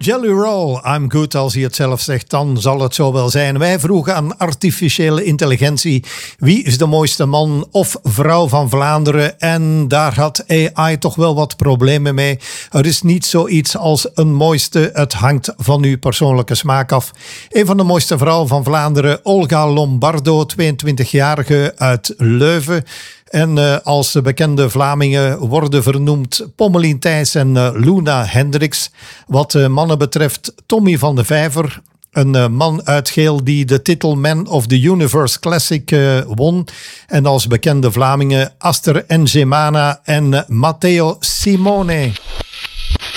Jelly Roll, I'm good. Als hij het zelf zegt, dan zal het zo wel zijn. Wij vroegen aan artificiële intelligentie: wie is de mooiste man of vrouw van Vlaanderen? En daar had AI toch wel wat problemen mee. Er is niet zoiets als een mooiste. Het hangt van uw persoonlijke smaak af. Een van de mooiste vrouwen van Vlaanderen, Olga Lombardo, 22-jarige uit Leuven. En als bekende Vlamingen worden vernoemd Pommelien Thijs en Luna Hendricks. Wat mannen betreft Tommy van de Vijver. Een man uit Geel die de titel Man of the Universe Classic won. En als bekende Vlamingen Aster N'Djemana en Matteo Simone.